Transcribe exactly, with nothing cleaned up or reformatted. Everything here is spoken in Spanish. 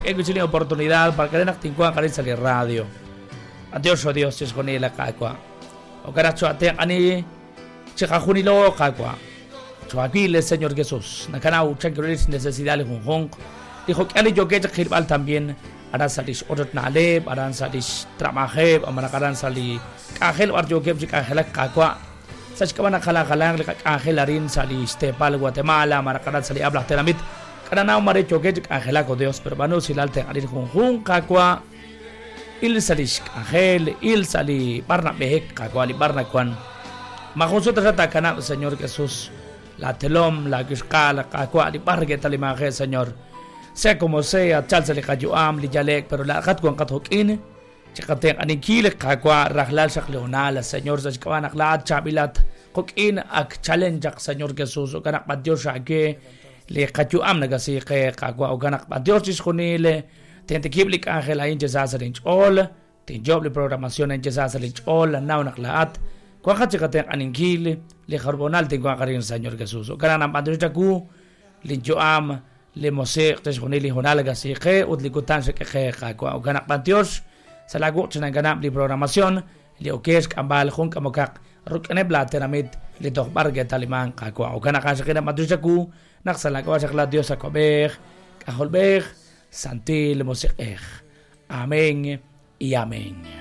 He tenido oportunidad para que tinkuan karin sa radio. Adios o Dios es con él kakwa. O karacho ate ani chikajunilo kakwa. Chuaquile Señor Jesús. Nakanau chankiris necesidades junjong. Dijo que ali yo que chirbal también harán salir orot naleb, harán salir trabajeb, amarakaran salir kahel arjo que chikajela kakwa. Sach kaban kala kala kahel arin salir Stepal Guatemala, amarakaran salir habla teramit. Karena nau mare choque angela con Dios, pero vano silalte arir junjun kakwa il salish angel il sali barna behek kakwa li barna kwan majuso trata kana Señor Jesús la telom la gishkala kakwa li barge talimaje Señor sea como sea chalse le kayu am li jalek pero la gat kwan kathokin chikate anikile kakwa rahlal shakleonal Señor zachkawan aklat chabilat kokin ak challenge Señor Jesús o kana Dios ake le kachu am nagasi ke kakwa oganak pa Dios disponible tente kiblik angela in Jesus lynch all tin job le programación en Jesus lynch all now naklaat kwa khatikaten aningil le carbonal tin kwa karin Señor Jesús ogana am pandrita ku lincho am le mose disponible honal gasi ke udlikutan se ke kakwa oganak pa Dios salagu tsanganam le programación le okes kambal khon kamokak rukne blateramit le dokhbarge taliman kakwa ogana kasakina madrita ku Naksala ko sa Dios sa Kobeh, Kaholbeh, Santil Mosek. Amén y amén.